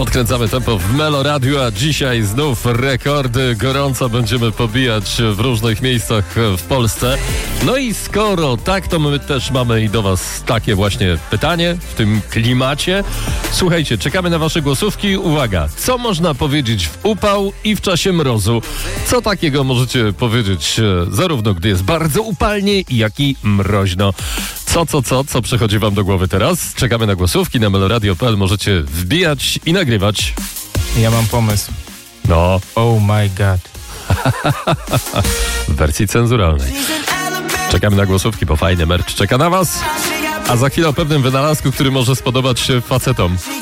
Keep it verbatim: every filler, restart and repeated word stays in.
Podkręcamy tempo w Melo Radio, a dzisiaj znów rekordy gorąco będziemy pobijać w różnych miejscach w Polsce. No i skoro tak, to my też mamy i do was takie właśnie pytanie w tym klimacie. Słuchajcie, czekamy na wasze głosówki. Uwaga, co można powiedzieć w upał i w czasie mrozu? Co takiego możecie powiedzieć zarówno gdy jest bardzo upalnie, jak i mroźno? Co, co, co, co przychodzi wam do głowy teraz? Czekamy na głosówki na meloradio kropka p l. Możecie wbijać i nagrywać. Ja mam pomysł. No. Oh my god. W wersji cenzuralnej. Czekamy na głosówki, bo fajny merch czeka na was. A za chwilę o pewnym wynalazku, który może spodobać się facetom.